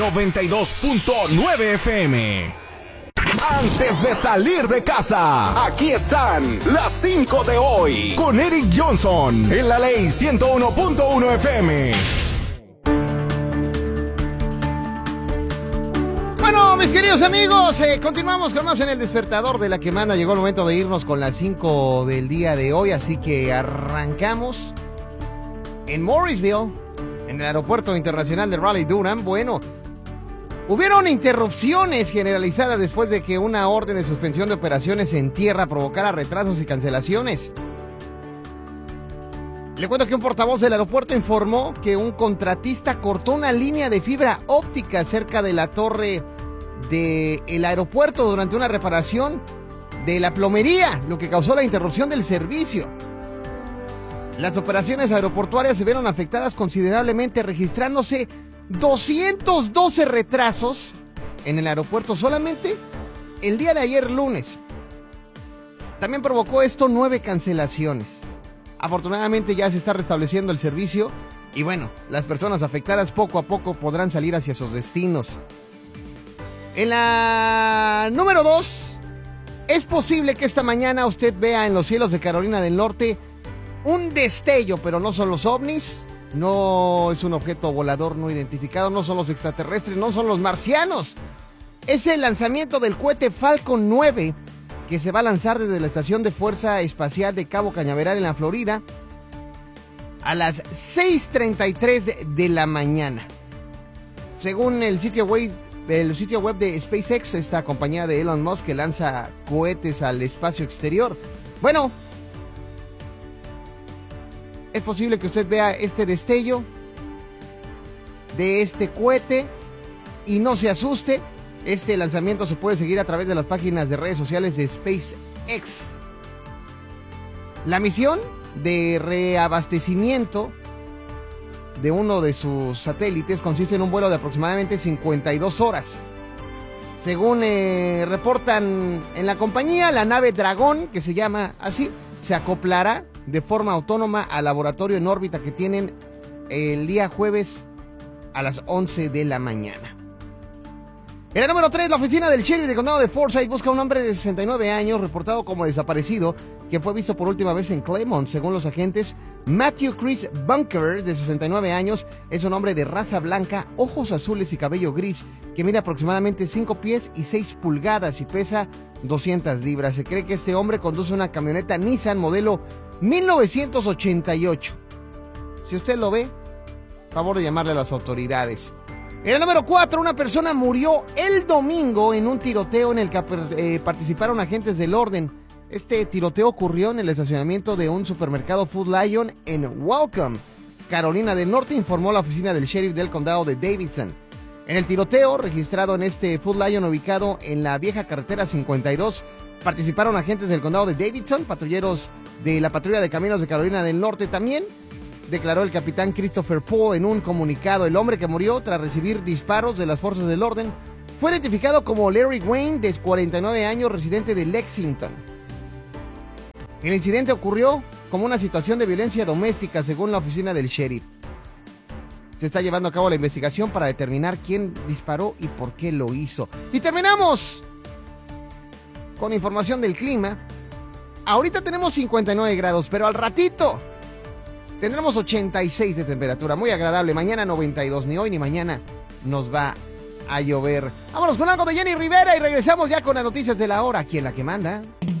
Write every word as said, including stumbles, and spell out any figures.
noventa y dos punto nueve F M. Antes de salir de casa, aquí están las cinco de hoy con Eric Johnson en la Ley ciento uno punto uno F M. Bueno, mis queridos amigos, eh, continuamos con más en el despertador de la que manda. Llegó el momento de irnos con las cinco del día de hoy, así que arrancamos en Morrisville, en el aeropuerto internacional de Raleigh-Durham. Bueno, hubieron interrupciones generalizadas después de que una orden de suspensión de operaciones en tierra provocara retrasos y cancelaciones. Le cuento que un portavoz del aeropuerto informó que un contratista cortó una línea de fibra óptica cerca de la torre del aeropuerto durante una reparación de la plomería, lo que causó la interrupción del servicio. Las operaciones aeroportuarias se vieron afectadas considerablemente, registrándose doscientos doce retrasos en el aeropuerto solamente el día de ayer lunes. También provocó esto nueve cancelaciones. Afortunadamente ya se está restableciendo el servicio y bueno, las personas afectadas poco a poco podrán salir hacia sus destinos. En la número dos, es posible que esta mañana usted vea en los cielos de Carolina del Norte un destello, pero no son los ovnis, no es un objeto volador no identificado, no son los extraterrestres, no son los marcianos. Es el lanzamiento del cohete Falcon nueve que se va a lanzar desde la Estación de Fuerza Espacial de Cabo Cañaveral en la Florida a las seis treinta y tres de la mañana. Según el sitio web, el sitio web de SpaceX, esta compañía de Elon Musk que lanza cohetes al espacio exterior. Bueno, es posible que usted vea este destello de este cohete y no se asuste. Este lanzamiento se puede seguir a través de las páginas de redes sociales de SpaceX. La misión de reabastecimiento de uno de sus satélites consiste en un vuelo de aproximadamente cincuenta y dos horas. Según eh, reportan en la compañía, la nave Dragón, que se llama así, se acoplará de forma autónoma al laboratorio en órbita que tienen el día jueves a las once de la mañana. En el número tres, la oficina del sheriff del condado de Forsyth busca a un hombre de sesenta y nueve años reportado como desaparecido que fue visto por última vez en Claymont. Según los agentes, Matthew Chris Bunker, de sesenta y nueve años, es un hombre de raza blanca, ojos azules y cabello gris, que mide aproximadamente cinco pies y seis pulgadas y pesa doscientas libras. Se cree que este hombre conduce una camioneta Nissan modelo mil novecientos ochenta y ocho. Si usted lo ve, favor de llamarle a las autoridades. En el número cuatro, una persona murió el domingo en un tiroteo en el que eh, participaron agentes del orden. Este tiroteo ocurrió en el estacionamiento de un supermercado Food Lion en Welcome, Carolina del Norte, informó la oficina del sheriff del condado de Davidson. En el tiroteo registrado en este Food Lion ubicado en la vieja carretera cincuenta y dos, participaron agentes del condado de Davidson, patrulleros de la patrulla de caminos de Carolina del Norte también, declaró el capitán Christopher Poe en un comunicado. El hombre que murió tras recibir disparos de las fuerzas del orden fue identificado como Larry Wayne, de cuarenta y nueve años, residente de Lexington. El incidente ocurrió como una situación de violencia doméstica, según la oficina del sheriff. Se está llevando a cabo la investigación para determinar quién disparó y por qué lo hizo. Y terminamos con información del clima. Ahorita tenemos cincuenta y nueve grados, pero al ratito tendremos ochenta y seis de temperatura, muy agradable. Mañana noventa y dos, ni hoy ni mañana nos va a llover. Vámonos con algo de Jenny Rivera y regresamos ya con las noticias de la hora, aquí en La Que Manda.